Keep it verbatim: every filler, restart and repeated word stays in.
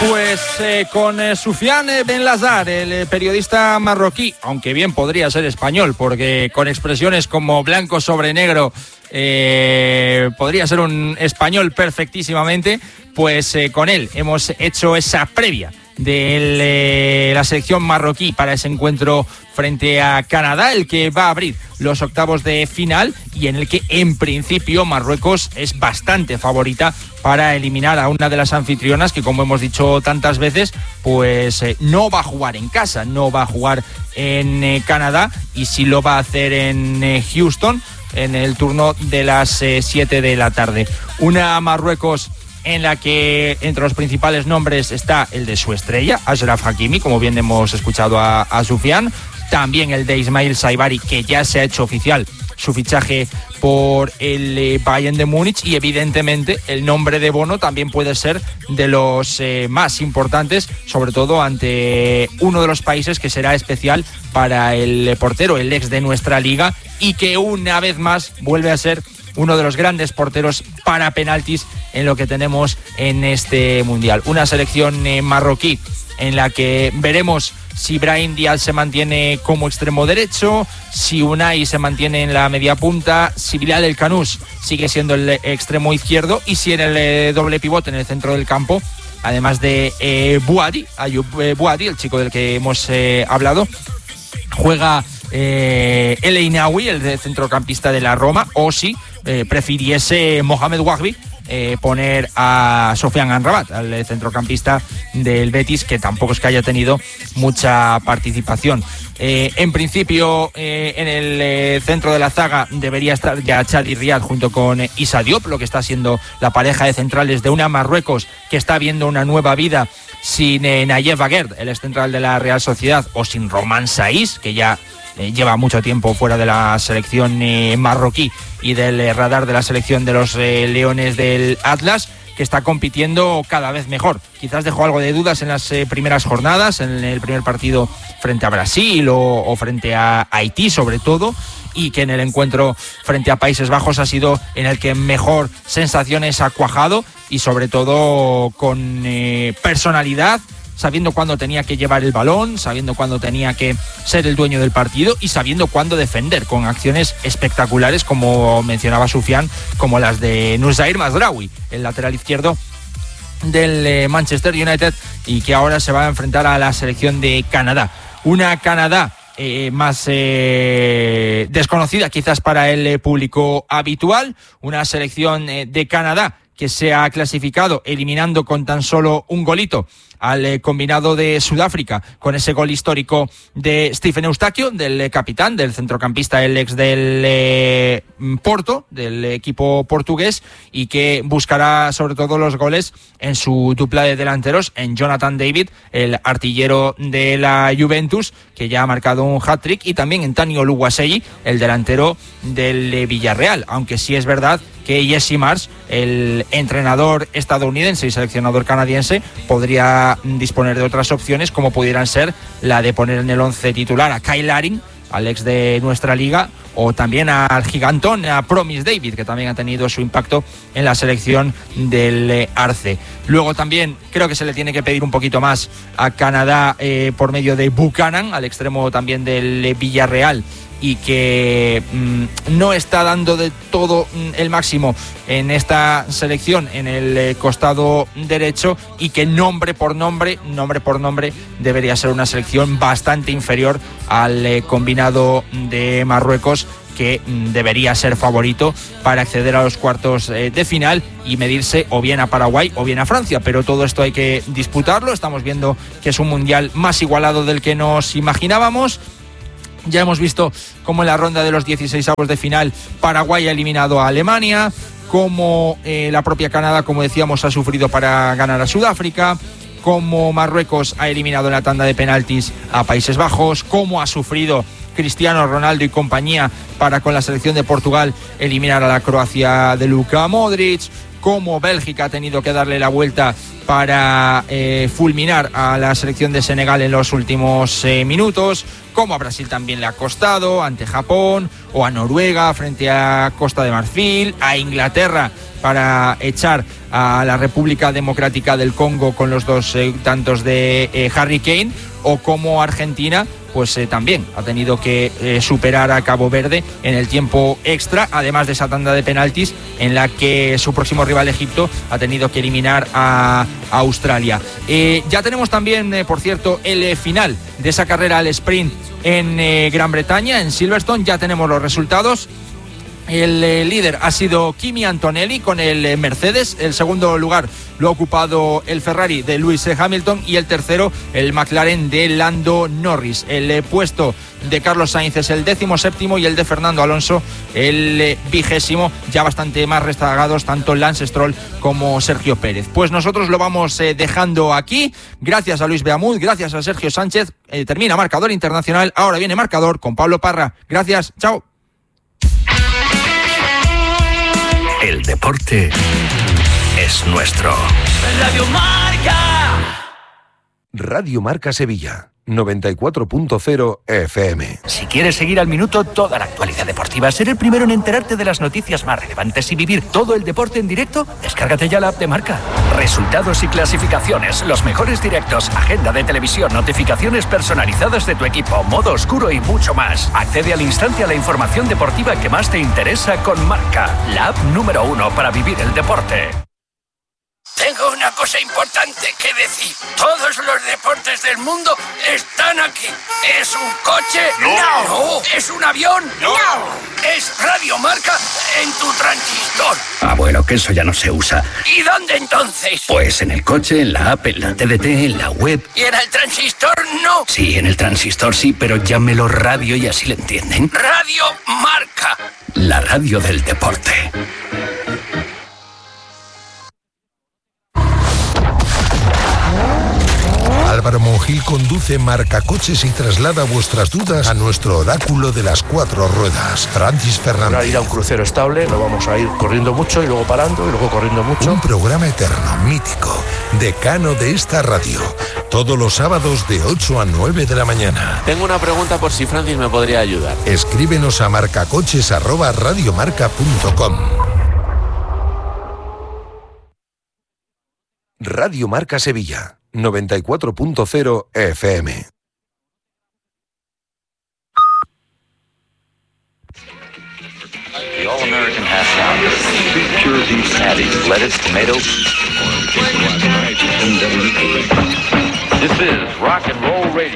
Pues eh, con eh, Soufiane Benlazar, el eh, periodista marroquí, aunque bien podría ser español, porque con expresiones como blanco sobre negro eh, podría ser un español perfectísimamente, pues eh, con él hemos hecho esa previa de eh, la selección marroquí para ese encuentro frente a Canadá, el que va a abrir los octavos de final y en el que en principio Marruecos es bastante favorita para eliminar a una de las anfitrionas que, como hemos dicho tantas veces, pues eh, no va a jugar en casa, no va a jugar en eh, Canadá y sí lo va a hacer en eh, Houston en el turno de las siete eh, de la tarde. Una Marruecos en la que entre los principales nombres está el de su estrella, Achraf Hakimi, como bien hemos escuchado a, a Soufiane, también el de Ismail Saibari, que ya se ha hecho oficial su fichaje por el eh, Bayern de Múnich, y evidentemente el nombre de Bono también puede ser de los eh, más importantes, sobre todo ante uno de los países que será especial para el portero, el ex de nuestra liga, y que una vez más vuelve a ser uno de los grandes porteros para penaltis en lo que tenemos en este Mundial. Una selección eh, marroquí en la que veremos si Brahim Díaz se mantiene como extremo derecho, si Unai se mantiene en la media punta, si Bilal El Kanous sigue siendo el extremo izquierdo y si en el eh, doble pivote en el centro del campo, además de eh, Bouhaddi, Ayoub eh, Bouhaddi, el chico del que hemos eh, hablado, juega eh, El Einaoui, el de centrocampista de la Roma, o si eh, prefiriese Mohamed Wahbi eh, poner a Sofiane Amrabat, al centrocampista del Betis, que tampoco es que haya tenido mucha participación. Eh, en principio, eh, en el eh, centro de la zaga debería estar ya Chadi Riad junto con eh, Issa Diop, lo que está siendo la pareja de centrales de una Marruecos que está viendo una nueva vida sin eh, Nayef Aguerd, el ex central de la Real Sociedad, o sin Romain Saïs, que ya eh, lleva mucho tiempo fuera de la selección eh, marroquí y del eh, radar de la selección de los eh, Leones del Atlas, que está compitiendo cada vez mejor. Quizás dejó algo de dudas en las eh, primeras jornadas, en el primer partido frente a Brasil o, o frente a Haití sobre todo, y que en el encuentro frente a Países Bajos ha sido en el que mejor sensaciones ha cuajado y sobre todo con eh, personalidad, sabiendo cuándo tenía que llevar el balón, sabiendo cuándo tenía que ser el dueño del partido y sabiendo cuándo defender, con acciones espectaculares, como mencionaba Soufiane, como las de Nusayr Mazraoui, el lateral izquierdo del eh, Manchester United, y que ahora se va a enfrentar a la selección de Canadá. Una Canadá eh, más eh, desconocida quizás para el eh, público habitual, una selección eh, de Canadá que se ha clasificado eliminando con tan solo un golito al eh, combinado de Sudáfrica, con ese gol histórico de Stephen Eustaquio, del eh, capitán, del centrocampista, el ex del eh, Porto, del equipo portugués, y que buscará sobre todo los goles en su dupla de delanteros, en Jonathan David, el artillero de la Juventus, que ya ha marcado un hat-trick, y también en Tani Oluwaseyi, el delantero del eh, Villarreal, aunque sí es verdad que Jesse Marsh, el entrenador estadounidense y seleccionador canadiense, podría disponer de otras opciones, como pudieran ser la de poner en el once titular a Kyle Larin, al ex de nuestra liga, o también al gigantón, a Promise David, que también ha tenido su impacto en la selección del Arce. Luego también creo que se le tiene que pedir un poquito más a Canadá eh, por medio de Buchanan, al extremo también del Villarreal, y que mmm, no está dando de todo mmm, el máximo en esta selección en el eh, costado derecho, y que nombre por nombre, nombre por nombre debería ser una selección bastante inferior al eh, combinado de Marruecos, que mmm, debería ser favorito para acceder a los cuartos eh, de final y medirse o bien a Paraguay o bien a Francia, pero todo esto hay que disputarlo. Estamos viendo que es un mundial más igualado del que nos imaginábamos. Ya hemos visto cómo en la ronda de los dieciseisavos de final Paraguay ha eliminado a Alemania, cómo eh, la propia Canadá, como decíamos, ha sufrido para ganar a Sudáfrica, cómo Marruecos ha eliminado en la tanda de penaltis a Países Bajos, cómo ha sufrido Cristiano Ronaldo y compañía para con la selección de Portugal eliminar a la Croacia de Luka Modric, cómo Bélgica ha tenido que darle la vuelta para eh, fulminar a la selección de Senegal en los últimos eh, minutos, como a Brasil también le ha costado ante Japón, o a Noruega frente a Costa de Marfil, a Inglaterra para echar a la República Democrática del Congo con los dos eh, tantos de eh, Harry Kane, o como Argentina pues eh, también ha tenido que eh, superar a Cabo Verde en el tiempo extra, además de esa tanda de penaltis en la que su próximo rival Egipto ha tenido que eliminar a, a Australia. Eh, ya tenemos también, eh, por cierto, el eh, final de esa carrera al sprint en eh, Gran Bretaña, en Silverstone. Ya tenemos los resultados. El eh, líder ha sido Kimi Antonelli con el eh, Mercedes. El segundo lugar lo ha ocupado el Ferrari de Lewis Hamilton y el tercero el McLaren de Lando Norris. El eh, puesto de Carlos Sainz es el décimo séptimo y el de Fernando Alonso el eh, vigésimo, ya bastante más rezagados tanto Lance Stroll como Sergio Pérez. Pues nosotros lo vamos eh, dejando aquí. Gracias a Luis Beamud, gracias a Sergio Sánchez. Eh, termina Marcador Internacional. Ahora viene Marcador con Pablo Parra. Gracias, chao. El deporte es nuestro. Radio Marca. Radio Marca Sevilla, noventa y cuatro punto cero F M. Si quieres seguir al minuto toda la actualidad deportiva, ser el primero en enterarte de las noticias más relevantes y vivir todo el deporte en directo, descárgate ya la app de Marca. Resultados y clasificaciones, los mejores directos, agenda de televisión, notificaciones personalizadas de tu equipo, modo oscuro y mucho más. Accede al instante a la información deportiva que más te interesa con Marca, la app número uno para vivir el deporte. Tengo una cosa importante que decir. Todos los deportes del mundo están aquí. ¿Es un coche? No. No. ¿Es un avión? No. ¿Es Radio Marca en tu transistor? Ah, bueno, que eso ya no se usa. ¿Y dónde entonces? Pues en el coche, en la app, en la T D T, en la web. ¿Y en el transistor no? Sí, en el transistor sí, pero llámelo radio y así le entienden. Radio Marca. La radio del deporte. Álvaro Monjil conduce Marcacoches y traslada vuestras dudas a nuestro oráculo de las cuatro ruedas, Francis Fernández. Para ir a un crucero estable, no vamos a ir corriendo mucho y luego parando y luego corriendo mucho. Un programa eterno, mítico, decano de esta radio. Todos los sábados de ocho a nueve de la mañana. Tengo una pregunta por si Francis me podría ayudar. Escríbenos a marcacoches arroba radiomarca punto com. Radio Marca Sevilla, noventa y cuatro punto cero F M. The All-American Half Pounder. Two pure beef patties, lettuce, tomato. This is Rock and Roll Radio.